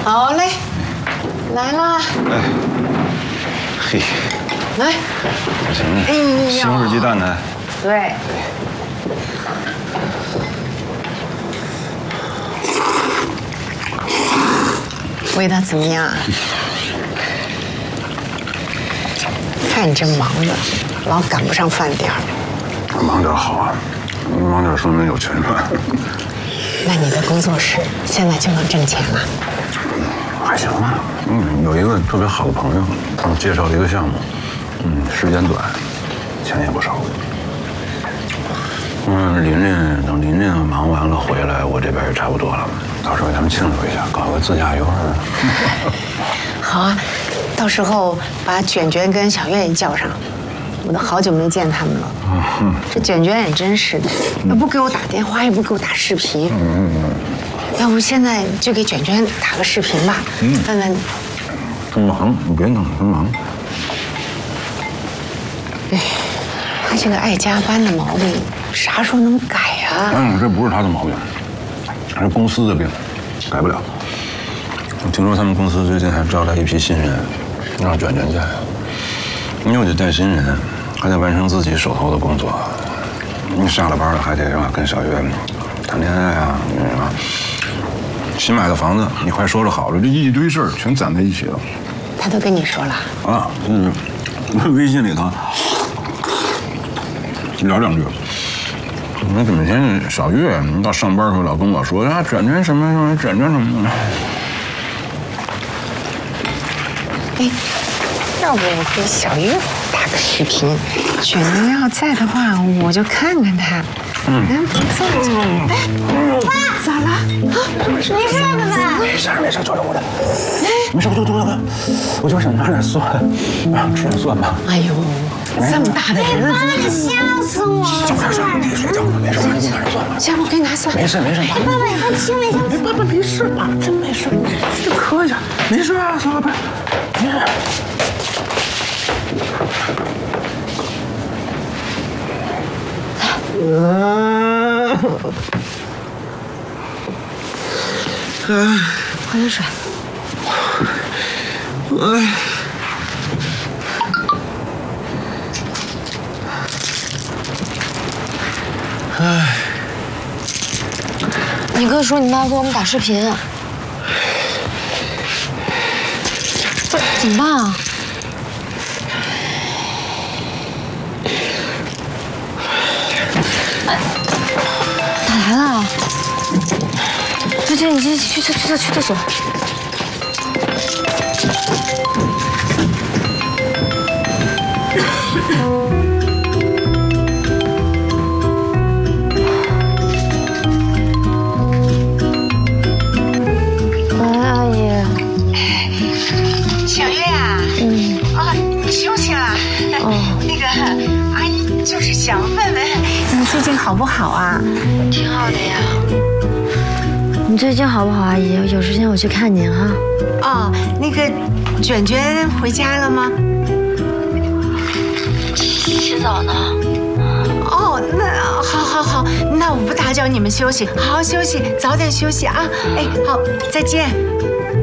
好嘞，来啦！ 哎，嘿， 来， 这什么？西红柿鸡蛋呢？ 对。味道怎么样？看你这忙的，老赶不上饭点儿。 忙点好啊，忙点说明有钱赚。 那你的工作室现在就能挣钱了？ 还行吧，有一个特别好的朋友，给我介绍了一个项目，时间短，钱也不少。等琳琳忙完了回来，我这边也差不多了，到时候给他们庆祝一下，搞个自驾游。 好啊，到时候把卷卷跟小月也叫上，我都好久没见他们了。这卷卷也真是的，也不给我打电话，也不给我打视频。要不现在就给卷卷打个视频吧，问问。 他忙，你别弄，他忙。 哎，他这个爱加班的毛病，啥时候能改啊？ 这不是他的毛病，是公司的病，改不了。我听说他们公司最近还招来一批新人，让卷卷带。你又得带新人，还得完成自己手头的工作。你下了班还得跟小月谈恋爱啊，新买的房子，你快说说好了，这一堆事儿全攒在一起了。 他都跟你说了啊？微信里头聊两句。那怎么现在小月到上班时候老跟我说啊，卷卷什么什么，卷卷什么的。 哎，要不我给小月打个视频，卷卷要在的话，我就看看他。不在就。 爸， 咋了？啊， 没事吧？ 没事，就是我的。没事，我就想拿点蒜，吃点蒜吧。 哎呦，这么大的人了， 爸，你吓死我了！ 你睡觉吧，没事，你拿点蒜吧。 行，我给你拿蒜。 没事。 爸爸以后轻微相信。 爸没事，爸真没事，你就磕一下，没事啊，小宝贝，没事。 喝点水。 你哥说你妈给我们打视频，怎么办啊？打来了，你去厕所。 就是想问问你最近好不好啊？ 挺好的呀。你最近好不好，阿姨？有时间我去看您哈。 哦，那个卷卷回家了吗？ 洗澡呢。 哦，那好，那我不打搅你们休息，好好休息，早点休息啊。哎，好，再见。